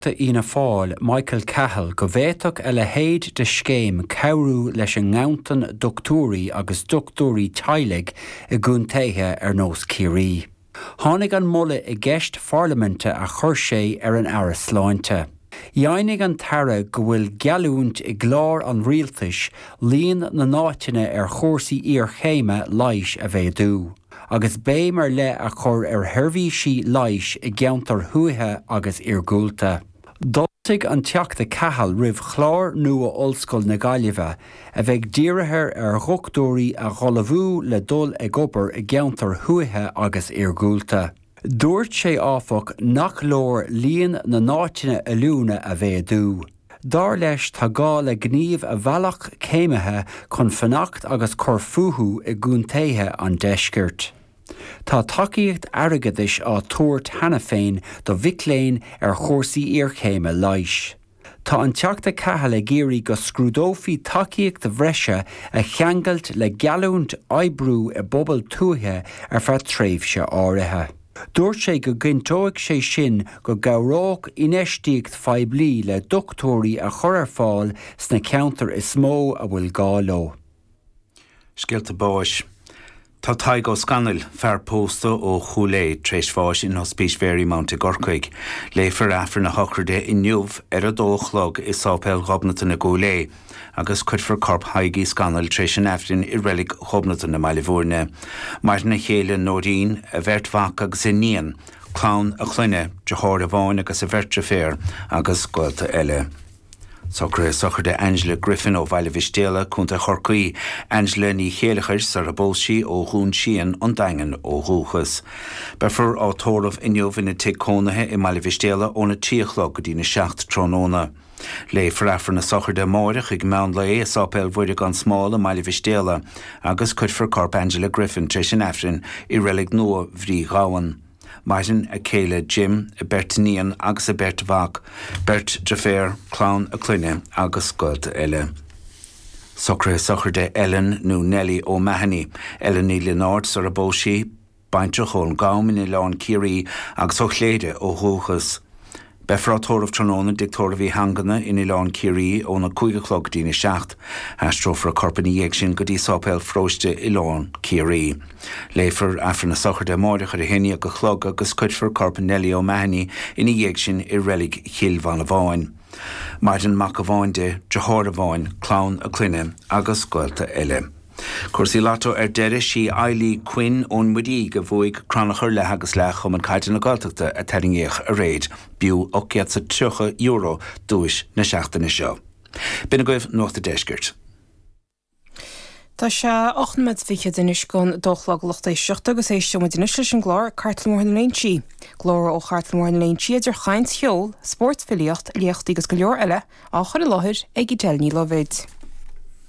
Ina fáil Michael Cahill go bhféadfadh le héad de scéim cabhrú leis an nganntain doctúraí agus doctúraí teilig I gúntaithe nós Ciarí. Tháinig an mula I gceist Pharlaiminte a chur sé an aire sláinte. Dhéannig an tara go bhfuil gealúint I glár an rialtais líon na náiteanna chórsaí íorchéime leighis a bheith dú. Agus bé mar le a chur thuirmhí leighis I gceantar thuaithe agus iargúlta. Dultaigh an teachta Cahill ribh chlár nua ollscoil na Gaillimhe a bheith dírithe dhoctóirí a ghollamhú le dul ag obair I gceantar thuaithe agus iargúlta. Dúirt sé áfach nach leor líon na náiteanna iúna a bheith dú. Dar leis tá gá le gníomh a bhealach céimethe chun fanacht agus chur futhú I gúntaithe an deiscirt. Tá tacaíocht airgeadais á tóir hena féin do bhicléin chórsaí íorchéime leighis. Tá an teachta Cahill ag géirí go scrúdófaí tacaíocht bhreise a cheangailt le gealúint oibrú I bpobal tuaithe feadh tréimhse áirithe. Dúirt sé go gintóigh sé sin go gabhróg inéistíocht feidhlí le doctóirí a chur ar fáil sna ceantar is mó a bhfuil gá leo. Scialta báis. Tá taig ó scanal fear pósta ó chulé tréis fáis in Hospís Mary Mount Gorcaig, léifar afar na hocrde inniuh a dóchlog I sápéil ghobnata na gólé, agus cuidfar corp haigí scanal tréis an efrin I relic ghobnata na Mailivúrne. Mar na chéile nódín a bheirt bhac agus iníon, clán a chluine, dethóir a bháin agus a bheirt fér agus scoilta eile. Sochar de Angela Griffin ó Bhaile Vistéala chunta chorcaí Angela ní chéalachir sar a bósí ó dhún sían an daingan ó dhúchas. Befar á tóramh inniuh ina ticónathe I Bhaile Vistéala óna tíochlog go dtína 7 trónóna. Léifar afar na sochar de máireach ag meán le é sápéil bhuiide gan smála Bhaile Vistéala agus cuidfar corp Angela Griffin tréis an efrin I relic nua bhrí gáhan. Martin a céile Jim a Bertinian agus a Bert Vach, Bert Jaffair, clán a cluine agus scoilta eile. Sochar de Ellen nó Nelly ó Mahony, Ellen ní Leonard sar a bósí, baintre chun gámin I lán Ciarí agus ó chléide ó dhúchas. Befra tóramh trónóna dictóra bhí hangana in Lán Ciarí ó na 5 dína 7, astrófra corpaní dhéag sin go dtí sápéil fróiste I Lán Ciarí. Léifar afar na sochar de máireach ar a héine go chlog agus cuidfar corpa Nelly ó Mahony ina dhéag sin I relic Chill Van a Bháin. Martin Mac a Bháin de Dethóir a Bháin, clán a cluine agus scoilta eile. Cuirsí láto deire sí Ailí Quinn ón muidí go bhuaig cranachar le agus le chum an caiite na Gaeltachta a teringéach a réid, bíú €830 dúis na seachtainna seo. Bina goibh nuachta deisgirt. Tá sé 8 fiche dunis gon dóchlag lochtaíocht agus éiste mu dunis leis an glár Cartlamór na Léintí. Glóra ó Cartlamór na Léintí idir chaint cheol, sportfiliocht, líocht agus go leor eile á chur a láthir ag I deilní lovéid.